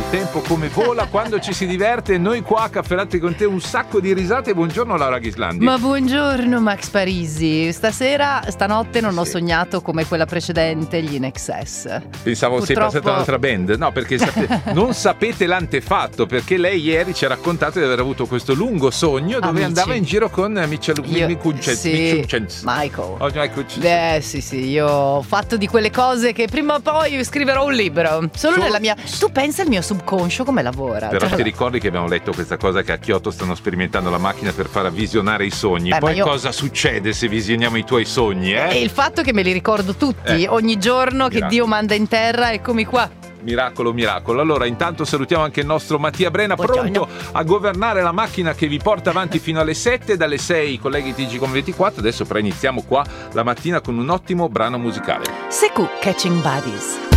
tempo come vola quando ci si diverte, e noi qua a Caffè Latte con te un sacco di risate. Buongiorno Laura Ghislandi. Ma buongiorno Max Parisi. Stanotte non ho sognato come quella precedente, gli In Excess. Pensavo sei passata un'altra band. No, perché non sapete l'antefatto, perché lei ieri ci ha raccontato di aver avuto questo lungo sogno dove andava in giro con Michael. Sì, io ho fatto di quelle cose che prima o poi scriverò un libro. Solo nella mia. Tu pensa il mio subconscio come lavora? Però ti ricordi che abbiamo letto questa cosa che a Kyoto stanno sperimentando la macchina per far visionare i sogni? Poi cosa succede se visioniamo i tuoi sogni? E il fatto che me li ricordo tutti ogni giorno, che Dio manda in terra, eccomi qua. Miracolo. Allora intanto salutiamo anche il nostro Mattia Brena, pronto a governare la macchina che vi porta avanti fino alle 7, dalle 6 i colleghi TG24. Adesso però iniziamo qua la mattina con un ottimo brano musicale. Sekou, Catching Bodies.